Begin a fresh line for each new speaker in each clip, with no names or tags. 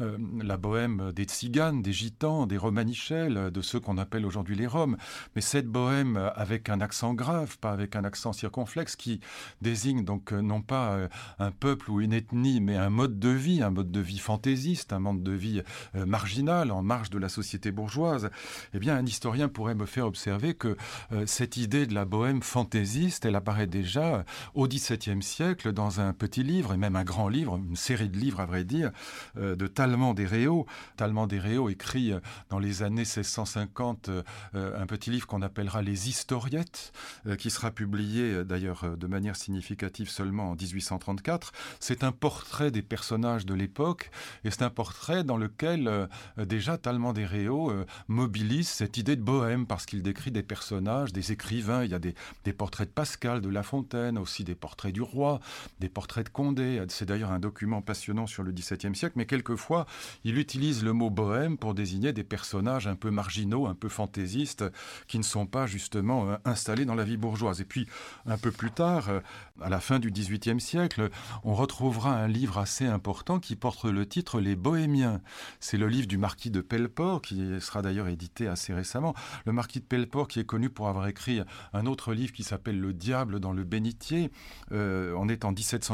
la bohème des tziganes, des gitans, des romanichels, de ceux qu'on appelle aujourd'hui les Roms. Mais cette bohème avec un accent grave, pas avec un accent circonflexe, qui désigne donc non pas un peuple ou une ethnie, mais un mode de vie fantaisiste, un mode de vie marginal, en marge de la société bourgeoise. Eh bien, un historien pourrait me faire observer que cette idée de la bohème fantaisiste, elle apparaît déjà au XVIIe siècle dans un petit livre, et même un grand livre, une série de livres à vrai dire, de Tallemant des Réaux. Tallemant des Réaux écrit dans les années 1650 un petit livre qu'on appellera Les Historiettes, qui sera publié d'ailleurs de manière significative seulement en 1834. C'est un portrait des personnages de l'époque, et c'est un portrait dans lequel déjà Tallemant des Réaux mobilise cette idée de bohème, parce qu'il décrit des personnages, des écrivains. Il y a des portraits de Pascal, de La Fontaine, aussi des portraits du roi, des portraits de Condé. C'est d'ailleurs un document passionnant sur le XVIIe siècle, mais quelquefois, il utilise le mot bohème pour désigner des personnages un peu marginaux, un peu fantaisistes, qui ne sont pas justement installés dans la vie bourgeoise. Et puis, un peu plus tard, à la fin du XVIIIe siècle, on retrouvera un livre assez important qui porte le titre Les Bohémiens. C'est le livre du marquis de Pelleport, qui sera d'ailleurs édité assez récemment. Le marquis de Pelleport, qui est connu pour avoir écrit un autre livre qui s'appelle Le Diable dans le bénitier. On est en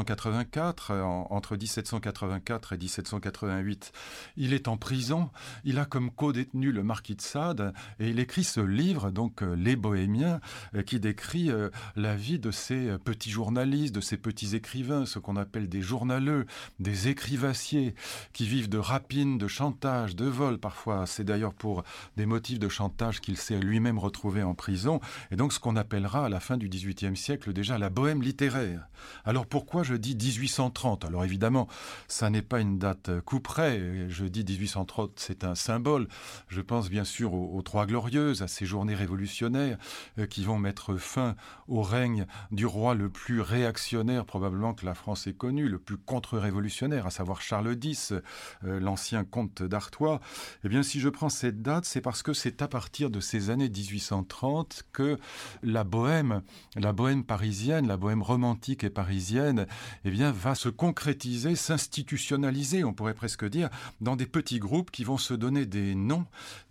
1784, entre 1784 et 1788. Il est en prison, il a comme co-détenu le marquis de Sade, et il écrit ce livre, donc Les Bohémiens, qui décrit la vie de ces petits journalistes, de ces petits écrivains, ce qu'on appelle des journaleux, des écrivassiers, qui vivent de rapines, de chantage, de vol parfois. C'est d'ailleurs pour des motifs de chantage qu'il s'est lui-même retrouvé en prison, et donc ce qu'on appellera à la fin du XVIIIe siècle déjà la bohème littéraire. Alors pourquoi je dis 1830 ? Alors évidemment, ça n'est pas une date couperet. Je dis 1830, c'est un symbole. Je pense bien sûr aux Trois Glorieuses, à ces journées révolutionnaires qui vont mettre fin au règne du roi le plus réactionnaire probablement que la France ait connu, le plus contre-révolutionnaire, à savoir Charles X, l'ancien comte d'Artois. Eh bien, si je prends cette date, c'est parce que c'est à partir de ces années 1830 que la bohème parisienne, la bohème romantique et parisienne, eh bien, va se concrétiser, s'institutionnaliser, on pourrait presque dire, dans des petits groupes qui vont se donner des noms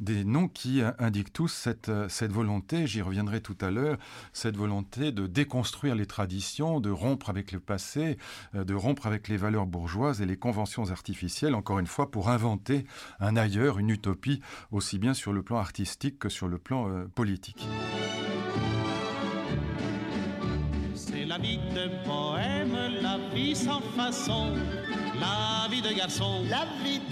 qui indiquent tous cette volonté, j'y reviendrai tout à l'heure, cette volonté de déconstruire les traditions, de rompre avec le passé, de rompre avec les valeurs bourgeoises et les conventions artificielles, encore une fois, pour inventer un ailleurs, une utopie, aussi bien sur le plan artistique que sur le plan politique.
C'est la vie de bohème, la vie sans façon, la vie de garçon, la vie de